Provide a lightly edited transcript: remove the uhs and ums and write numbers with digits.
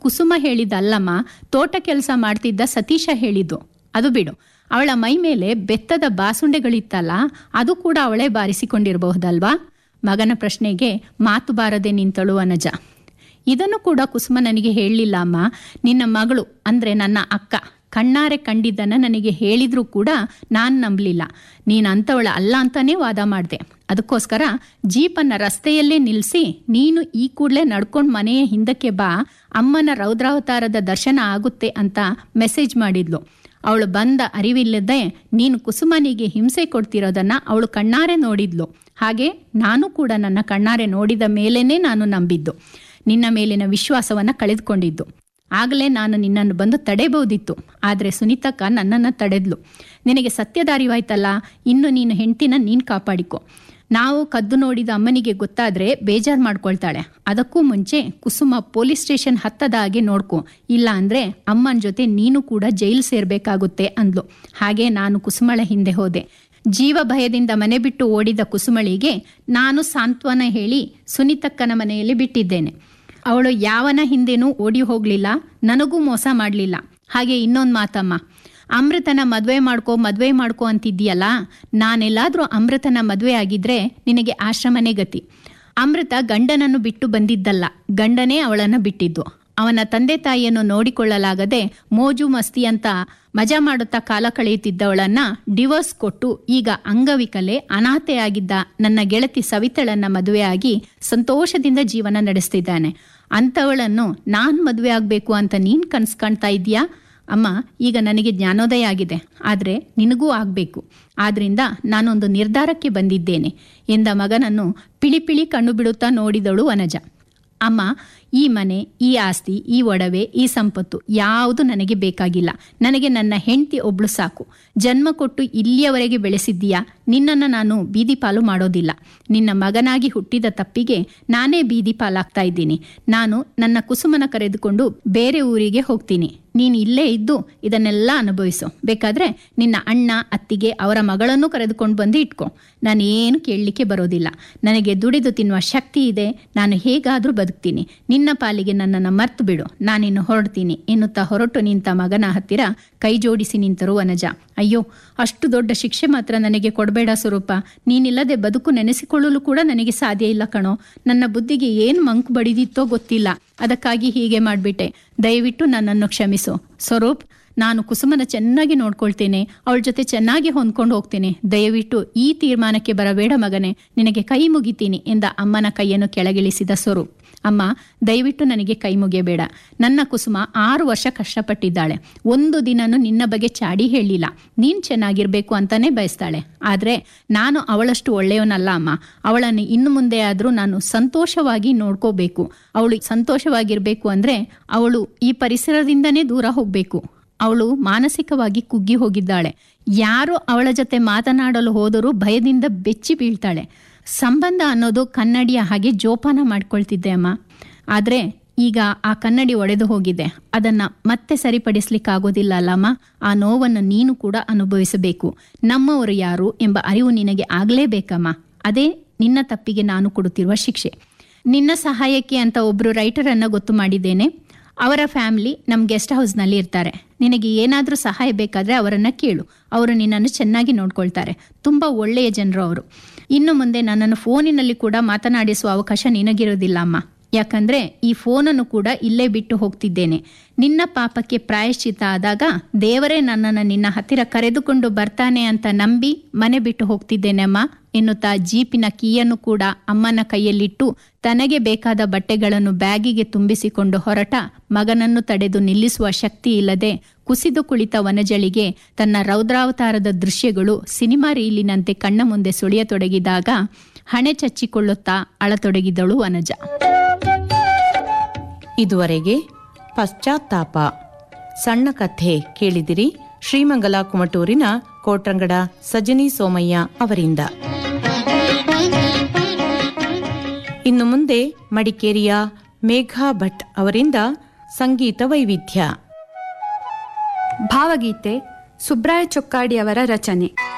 ಕುಸುಮ ಹೇಳಿದ್ದಲ್ಲಮ್ಮ, ತೋಟ ಕೆಲಸ ಮಾಡ್ತಿದ್ದ ಸತೀಶ ಹೇಳಿದ್ದು. ಅದು ಬಿಡು, ಅವಳ ಮೈ ಮೇಲೆ ಬೆತ್ತದ ಬಾಸುಂಡೆಗಳಿತ್ತಲ್ಲ, ಅದು ಕೂಡ ಅವಳೇ ಬಾರಿಸಿಕೊಂಡಿರಬಹುದಲ್ವಾ? ಮಗನ ಪ್ರಶ್ನೆಗೆ ಮಾತು ಬಾರದೆ ನಿಂತಳು ವನಜ. ಇದನ್ನು ಕೂಡ ಕುಸುಮ ನನಗೆ ಹೇಳಲಿಲ್ಲ ಅಮ್ಮ. ನಿನ್ನ ಮಗಳು ಅಂದರೆ ನನ್ನ ಅಕ್ಕ ಕಣ್ಣಾರೆ ಕಂಡಿದ್ದನ್ನು ನನಗೆ ಹೇಳಿದ್ರೂ ಕೂಡ ನಾನು ನಂಬಲಿಲ್ಲ. ನೀನು ಅಂಥವಳ ಅಲ್ಲ ಅಂತಾನೇ ವಾದ ಮಾಡಿದೆ. ಅದಕ್ಕೋಸ್ಕರ ಜೀಪನ್ನು ರಸ್ತೆಯಲ್ಲೇ ನಿಲ್ಲಿಸಿ, ನೀನು ಈ ಕೂಡಲೇ ನಡ್ಕೊಂಡು ಮನೆಯ ಹಿಂದಕ್ಕೆ ಬಾ, ಅಮ್ಮನ ರೌದ್ರಾವತಾರದ ದರ್ಶನ ಆಗುತ್ತೆ ಅಂತ ಮೆಸೇಜ್ ಮಾಡಿದ್ಲು. ಅವಳು ಬಂದ ಅರಿವಿಲ್ಲದೆ ನೀನು ಕುಸುಮನಿಗೆ ಹಿಂಸೆ ಕೊಡ್ತಿರೋದನ್ನು ಅವಳು ಕಣ್ಣಾರೆ ನೋಡಿದ್ಲು. ಹಾಗೆ ನಾನು ಕೂಡ ನನ್ನ ಕಣ್ಣಾರೆ ನೋಡಿದ ಮೇಲೇನೆ ನಾನು ನಂಬಿದ್ದು, ನಿನ್ನ ಮೇಲಿನ ವಿಶ್ವಾಸವನ್ನು ಕಳೆದುಕೊಂಡಿದ್ದು. ಆಗಲೇ ನಾನು ನಿನ್ನನ್ನು ಬಂದು ತಡೆಯಬಹುದಿತ್ತು, ಆದರೆ ಸುನೀತಕ್ಕ ನನ್ನನ್ನು ತಡೆದ್ಲು. ನಿನಗೆ ಸತ್ಯದ ಅರಿವಾಯ್ತಲ್ಲ, ಇನ್ನು ನೀನು ಹೆಂಡ್ತಿನ ನೀನು ಕಾಪಾಡಿಕೊ. ನಾವು ಕದ್ದು ನೋಡಿದ ಅಮ್ಮನಿಗೆ ಗೊತ್ತಾದರೆ ಬೇಜಾರು ಮಾಡ್ಕೊಳ್ತಾಳೆ. ಅದಕ್ಕೂ ಮುಂಚೆ ಕುಸುಮ ಪೊಲೀಸ್ ಸ್ಟೇಷನ್ ಹತ್ತದ ಹಾಗೆ ನೋಡ್ಕೊ, ಇಲ್ಲ ಅಂದರೆ ಅಮ್ಮನ ಜೊತೆ ನೀನು ಕೂಡ ಜೈಲು ಸೇರಬೇಕಾಗುತ್ತೆ ಅಂದ್ಲು. ಹಾಗೆ ನಾನು ಕುಸುಮಳ ಹಿಂದೆ ಹೋದೆ. ಜೀವ ಭಯದಿಂದ ಮನೆ ಬಿಟ್ಟು ಓಡಿದ ಕುಸುಮಳಿಗೆ ನಾನು ಸಾಂತ್ವನ ಹೇಳಿ ಸುನೀತಕ್ಕನ ಮನೆಯಲ್ಲಿ ಬಿಟ್ಟಿದ್ದೇನೆ. ಅವಳು ಯಾವನ ಹಿಂದೆನೂ ಓಡಿ ಹೋಗಲಿಲ್ಲ, ನನಗೂ ಮೋಸ ಮಾಡಲಿಲ್ಲ. ಹಾಗೆ ಇನ್ನೊಂದು ಮಾತಮ್ಮ, ಅಮೃತನ ಮದುವೆ ಮಾಡ್ಕೋ ಅಂತಿದ್ದೀಯಲ್ಲ, ನಾನೆಲ್ಲಾದರೂ ಅಮೃತನ ಮದುವೆ ಆಗಿದ್ರೆ ನಿನಗೆ ಆಶ್ರಮನೇ ಗತಿ. ಅಮೃತ ಗಂಡನನ್ನು ಬಿಟ್ಟು ಬಂದಿದ್ದಲ್ಲ, ಗಂಡನೇ ಅವಳನ್ನು ಬಿಟ್ಟಿದ್ದು. ಅವನ ತಂದೆ ತಾಯಿಯನ್ನು ನೋಡಿಕೊಳ್ಳಲಾಗದೆ ಮೋಜು ಮಸ್ತಿ ಅಂತ ಮಜಾ ಮಾಡುತ್ತಾ ಕಾಲ ಕಳೆಯುತ್ತಿದ್ದವಳನ್ನ ಡಿವೋರ್ಸ್ ಕೊಟ್ಟು ಈಗ ಅಂಗವಿಕಲೆ ಅನಾಥೆಯಾಗಿದ್ದ ನನ್ನ ಗೆಳತಿ ಸವಿತಳನ್ನ ಮದುವೆಯಾಗಿ ಸಂತೋಷದಿಂದ ಜೀವನ ನಡೆಸ್ತಿದ್ದಾನೆ. ಅಂಥವಳನ್ನು ನಾನು ಮದುವೆ ಆಗಬೇಕು ಅಂತ ನೀನು ಕನಸು ಕಾಣ್ತಾ ಇದೀಯಾ? ಅಮ್ಮ, ಈಗ ನನಗೆ ಜ್ಞಾನೋದಯ ಆಗಿದೆ, ಆದರೆ ನಿನಗೂ ಆಗಬೇಕು. ಆದ್ರಿಂದ ನಾನೊಂದು ನಿರ್ಧಾರಕ್ಕೆ ಬಂದಿದ್ದೇನೆ ಎಂದ ಮಗನನ್ನು ಪಿಳಿ ಕಣ್ಣು ಬಿಡುತ್ತಾ ನೋಡಿದಳು ವನಜ. ಅಮ್ಮ, ಈ ಮನೆ, ಈ ಆಸ್ತಿ, ಈ ಒಡವೆ, ಈ ಸಂಪತ್ತು ಯಾವುದು ನನಗೆ ಬೇಕಾಗಿಲ್ಲ. ನನಗೆ ನನ್ನ ಹೆಂಡತಿ ಒಬ್ಳು ಸಾಕು. ಜನ್ಮ ಕೊಟ್ಟು ಇಲ್ಲಿಯವರೆಗೆ ಬೆಳೆಸಿದ್ದೀಯಾ, ನಿನ್ನನ್ನು ನಾನು ಬೀದಿ ಪಾಲು ಮಾಡೋದಿಲ್ಲ. ನಿನ್ನ ಮಗನಾಗಿ ಹುಟ್ಟಿದ ತಪ್ಪಿಗೆ ನಾನೇ ಬೀದಿ ಪಾಲಾಗ್ತಾ ಇದ್ದೀನಿ. ನಾನು ನನ್ನ ಕುಸುಮನ ಕರೆದುಕೊಂಡು ಬೇರೆ ಊರಿಗೆ ಹೋಗ್ತೀನಿ. ನೀನು ಇಲ್ಲೇ ಇದ್ದು ಇದನ್ನೆಲ್ಲ ಅನುಭವಿಸು. ಬೇಕಾದರೆ ನಿನ್ನ ಅಣ್ಣ ಅತ್ತಿಗೆ ಅವರ ಮಗಳನ್ನು ಕರೆದುಕೊಂಡು ಬಂದು ಇಟ್ಕೊ. ನಾನೇನು ಕೇಳಲಿಕ್ಕೆ ಬರೋದಿಲ್ಲ. ನನಗೆ ದುಡಿದು ತಿನ್ನುವ ಶಕ್ತಿ ಇದೆ. ನಾನು ಹೇಗಾದರೂ ಬದುಕ್ತೀನಿ. ನಿನ್ನ ಪಾಲಿಗೆ ನನ್ನನ್ನು ಮರ್ತು ಬಿಡು, ನಾನಿನ್ನು ಹೊರಡ್ತೀನಿ ಎನ್ನುತ್ತಾ ಹೊರಟು ನಿಂತ ಮಗನ ಹತ್ತಿರ ಕೈ ಜೋಡಿಸಿ ನಿಂತರು ವನಜ. ಅಯ್ಯೋ, ಅಷ್ಟು ದೊಡ್ಡ ಶಿಕ್ಷೆ ಮಾತ್ರ ನನಗೆ ಕೊಡಬೇಡ ಸ್ವರೂಪ. ನೀನಿಲ್ಲದೆ ಬದುಕು ನೆನೆಸಿಕೊಳ್ಳಲು ಕೂಡ ನನಗೆ ಸಾಧ್ಯ ಇಲ್ಲ ಕಣೋ. ನನ್ನ ಬುದ್ಧಿಗೆ ಏನು ಮಂಕು ಬಡಿದಿತ್ತೋ ಗೊತ್ತಿಲ್ಲ, ಅದಕ್ಕಾಗಿ ಹೀಗೆ ಮಾಡಿಬಿಟ್ಟೆ. ದಯವಿಟ್ಟು ನನ್ನನ್ನು ಕ್ಷಮಿಸು ಸ್ವರೂಪ್. ನಾನು ಕುಸುಮನ ಚೆನ್ನಾಗಿ ನೋಡ್ಕೊಳ್ತೇನೆ, ಅವಳ ಜೊತೆ ಚೆನ್ನಾಗಿ ಹೊಂದ್ಕೊಂಡು ಹೋಗ್ತೇನೆ. ದಯವಿಟ್ಟು ಈ ತೀರ್ಮಾನಕ್ಕೆ ಬರಬೇಡ ಮಗನೇ, ನಿನಗೆ ಕೈ ಮುಗಿತೀನಿ ಎಂದ ಅಮ್ಮನ ಕೈಯನ್ನು ಕೆಳಗಿಳಿಸಿದ ಸ್ವರೂಪ್. ಅಮ್ಮ, ದಯವಿಟ್ಟು ನನಗೆ ಕೈ ಮುಗಿಯಬೇಡ. ನನ್ನ ಕುಸುಮ 6 ವರ್ಷ ಕಷ್ಟಪಟ್ಟಿದ್ದಾಳೆ. ಒಂದು ದಿನನೂ ನಿನ್ನ ಬಗ್ಗೆ ಚಾಡಿ ಹೇಳಿಲ್ಲ. ನೀನು ಚೆನ್ನಾಗಿರ್ಬೇಕು ಅಂತಾನೆ ಬಯಸ್ತಾಳೆ. ಆದರೆ ನಾನು ಅವಳಷ್ಟು ಒಳ್ಳೆಯವನಲ್ಲ ಅಮ್ಮ. ಅವಳನ್ನು ಇನ್ನು ಮುಂದೆ ಆದರೂ ನಾನು ಸಂತೋಷವಾಗಿ ನೋಡ್ಕೋಬೇಕು. ಅವಳು ಸಂತೋಷವಾಗಿರ್ಬೇಕು ಅಂದರೆ ಅವಳು ಈ ಪರಿಸರದಿಂದನೇ ದೂರ ಹೋಗಬೇಕು. ಅವಳು ಮಾನಸಿಕವಾಗಿ ಕುಗ್ಗಿ ಹೋಗಿದ್ದಾಳೆ. ಯಾರು ಅವಳ ಜೊತೆ ಮಾತನಾಡಲು ಹೋದರೂ ಭಯದಿಂದ ಬೆಚ್ಚಿ ಬೀಳ್ತಾಳೆ. ಸಂಬಂಧ ಅನ್ನೋದು ಕನ್ನಡಿಯ ಹಾಗೆ ಜೋಪಾನ ಮಾಡ್ಕೊಳ್ತಿದ್ದೆ ಅಮ್ಮ. ಆದರೆ ಈಗ ಆ ಕನ್ನಡಿ ಒಡೆದು ಹೋಗಿದೆ. ಅದನ್ನು ಮತ್ತೆ ಸರಿಪಡಿಸ್ಲಿಕ್ಕಾಗೋದಿಲ್ಲ ಅಲ್ಲಮ್ಮ. ಆ ನೋವನ್ನು ನೀನು ಕೂಡ ಅನುಭವಿಸಬೇಕು. ನಮ್ಮವರು ಯಾರು ಎಂಬ ಅರಿವು ನಿನಗೆ ಆಗಲೇಬೇಕಮ್ಮ. ಅದೇ ನಿನ್ನ ತಪ್ಪಿಗೆ ನಾನು ಕೊಡುತ್ತಿರುವ ಶಿಕ್ಷೆ. ನಿನ್ನ ಸಹಾಯಕ್ಕೆ ಅಂತ ಒಬ್ಬರು ರೈಟರನ್ನು ಗೊತ್ತು ಮಾಡಿದ್ದೇನೆ. ಅವರ ಫ್ಯಾಮಿಲಿ ನಮ್ಮ ಗೆಸ್ಟ್ ಹೌಸ್ನಲ್ಲಿ ಇರ್ತಾರೆ. ನಿನಗೆ ಏನಾದರೂ ಸಹಾಯ ಬೇಕಾದರೆ ಅವರನ್ನು ಕೇಳು. ಅವರು ನಿನ್ನನ್ನು ಚೆನ್ನಾಗಿ ನೋಡ್ಕೊಳ್ತಾರೆ. ತುಂಬ ಒಳ್ಳೆಯ ಜನರು ಅವರು. ಇನ್ನು ಮುಂದೆ ನನ್ನನ್ನು ಫೋನಿನಲ್ಲಿ ಕೂಡ ಮಾತನಾಡಿಸುವ ಅವಕಾಶ ನಿನಗಿರೋದಿಲ್ಲ ಅಮ್ಮ. ಯಾಕಂದರೆ ಈ ಫೋನನ್ನು ಕೂಡ ಇಲ್ಲೇ ಬಿಟ್ಟು ಹೋಗ್ತಿದ್ದೇನೆ. ನಿನ್ನ ಪಾಪಕ್ಕೆ ಪ್ರಾಯಶ್ಚಿತ್ತ ಆದಾಗ ದೇವರೇ ನನ್ನನ್ನು ನಿನ್ನ ಹತ್ತಿರ ಕರೆದುಕೊಂಡು ಬರ್ತಾನೆ ಅಂತ ನಂಬಿ ಮನೆ ಬಿಟ್ಟು ಹೋಗ್ತಿದ್ದೇನೆ ಅಮ್ಮ ಎನ್ನುತ್ತಾ ಜೀಪಿನ ಕೀಯನ್ನು ಕೂಡ ಅಮ್ಮನ ಕೈಯಲ್ಲಿಟ್ಟು ತನಗೆ ಬೇಕಾದ ಬಟ್ಟೆಗಳನ್ನು ಬ್ಯಾಗಿಗೆ ತುಂಬಿಸಿಕೊಂಡು ಹೊರಟ ಮಗನನ್ನು ತಡೆದು ನಿಲ್ಲಿಸುವ ಶಕ್ತಿ ಇಲ್ಲದೆ ಕುಸಿದು ಕುಳಿತ ವನಜಳಿಗೆ ತನ್ನ ರೌದ್ರಾವತಾರದ ದೃಶ್ಯಗಳು ಸಿನಿಮಾ ರೀಲಿನಂತೆ ಕಣ್ಣ ಮುಂದೆ ಸುಳಿಯತೊಡಗಿದಾಗ ಹಣೆ ಚಚ್ಚಿಕೊಳ್ಳುತ್ತಾ ಅಳತೊಡಗಿದಳು ವನಜ. ಇದುವರೆಗೆ ಪಶ್ಚಾತ್ತಾಪ ಸಣ್ಣ ಕಥೆ ಕೇಳಿದಿರಿ. ಶ್ರೀಮಂಗಲ ಕುಮಟೂರಿನ ಕೋಟ್ರಂಗಡ ಸಜನಿ ಸೋಮಯ್ಯ ಅವರಿಂದ. ಇನ್ನು ಮುಂದೆ ಮಡಿಕೇರಿಯ ಮೇಘಾ ಭಟ್ ಅವರಿಂದ ಸಂಗೀತ ವೈವಿಧ್ಯ. ಭಾವಗೀತೆ ಸುಬ್ರಾಯ ಚೊಕ್ಕಾಡಿ ಅವರ ರಚನೆ.